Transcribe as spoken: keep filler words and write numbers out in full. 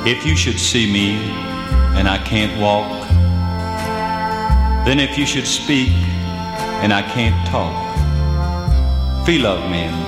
If you should see me and I can't walk, then if you should speak and I can't talk, feel of me and